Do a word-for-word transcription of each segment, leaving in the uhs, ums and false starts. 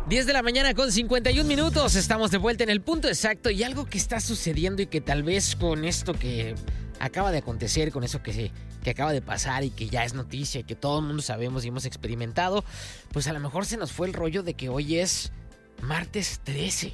diez de la mañana con cincuenta y un minutos. Estamos de vuelta en el punto exacto y algo que está sucediendo y que tal vez con esto que acaba de acontecer, con eso que, se, que acaba de pasar y que ya es noticia y que todo el mundo sabemos y hemos experimentado, pues a lo mejor se nos fue el rollo de que hoy es martes trece.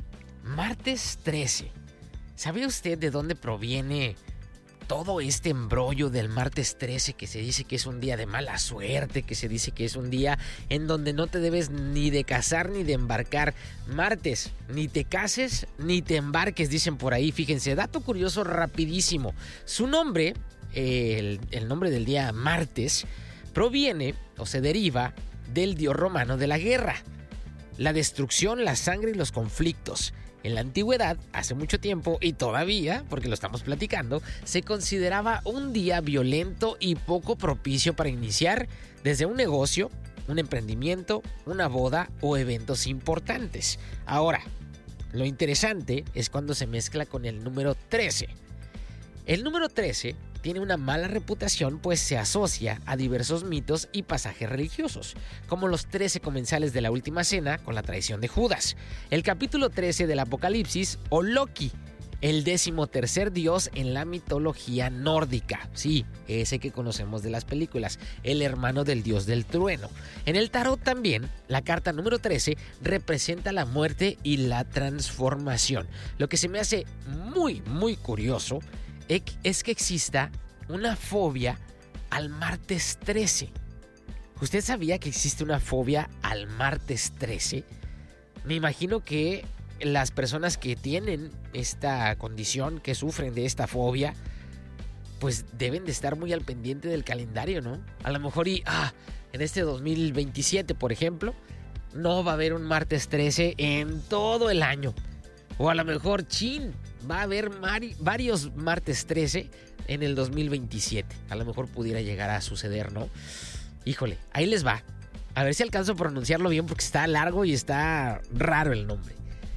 Martes trece. ¿Sabía usted de dónde proviene todo este embrollo del martes trece, que se dice que es un día de mala suerte, que se dice que es un día en donde no te debes ni de casar ni de embarcar? Martes, ni te cases ni te embarques, dicen por ahí. Fíjense, dato curioso rapidísimo. Su nombre, el, el nombre del día martes, proviene o se deriva del dios romano de la guerra, la destrucción, la sangre y los conflictos. En la antigüedad, hace mucho tiempo y todavía, porque lo estamos platicando, se consideraba un día violento y poco propicio para iniciar desde un negocio, un emprendimiento, una boda o eventos importantes. Ahora, lo interesante es cuando se mezcla con el número trece. El número trece tiene una mala reputación, pues se asocia a diversos mitos y pasajes religiosos, como los trece comensales de la última cena con la traición de Judas, el capítulo trece del Apocalipsis o Loki, el decimotercer dios en la mitología nórdica. Sí, ese que conocemos de las películas, el hermano del dios del trueno. En el tarot también, la carta número trece representa la muerte y la transformación. Lo que se me hace muy, muy curioso es que exista una fobia al martes trece. ¿Usted sabía que existe una fobia al martes trece? Me imagino que las personas que tienen esta condición, que sufren de esta fobia, pues deben de estar muy al pendiente del calendario, ¿no? A lo mejor y, ah, en este dos mil veintisiete, por ejemplo, no va a haber un martes trece en todo el año. O a lo mejor, chin, va a haber mari- varios martes trece en el dos mil veintisiete. A lo mejor pudiera llegar a suceder, ¿no? Híjole, ahí les va. A ver si alcanzo a pronunciarlo bien porque está largo y está raro el nombre.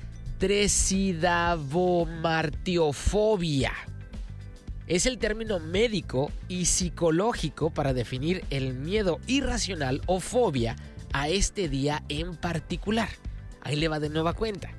Tresidavomartiofobia. Es el término médico y psicológico para definir el miedo irracional o fobia a este día en particular. Ahí le va de nueva cuenta.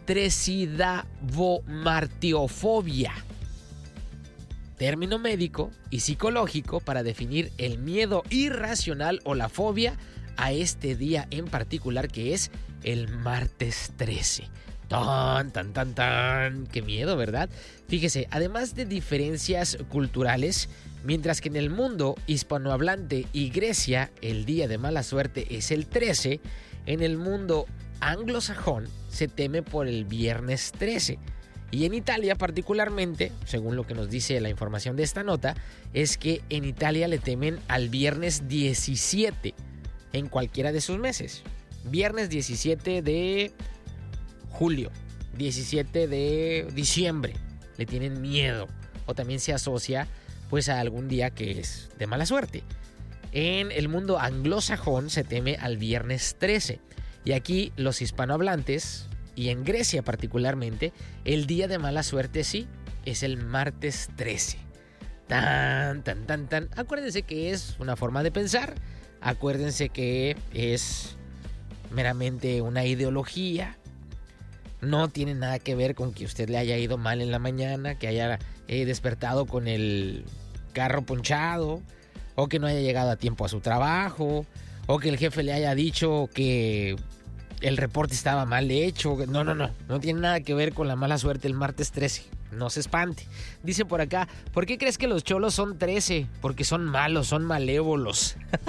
Tresidavomartiofobia. Término médico y psicológico para definir el miedo irracional o la fobia a este día en particular, que es el martes trece. Tan, tan, tan, tan. Qué miedo, ¿verdad? Fíjese, además de diferencias culturales, mientras que en el mundo hispanohablante y Grecia el día de mala suerte es el trece, en el mundo anglosajón se teme por el viernes trece. Y en Italia particularmente, según lo que nos dice la información de esta nota, es que en Italia le temen al viernes diecisiete en cualquiera de sus meses. Viernes diecisiete de julio, diecisiete de diciembre, le tienen miedo. O también se asocia pues a algún día que es de mala suerte. En el mundo anglosajón se teme al viernes trece. Y aquí los hispanohablantes, y en Grecia particularmente, el día de mala suerte sí es el martes trece. Tan, tan, tan, tan. Acuérdense que es una forma de pensar. Acuérdense que es meramente una ideología. No tiene nada que ver con que usted le haya ido mal en la mañana, que haya eh, despertado con el carro ponchado, o que no haya llegado a tiempo a su trabajo, o que el jefe le haya dicho que el reporte estaba mal hecho. No, no, no. No tiene nada que ver con la mala suerte el martes trece. No se espante. Dice por acá, ¿por qué crees que los cholos son trece? Porque son malos, son malévolos.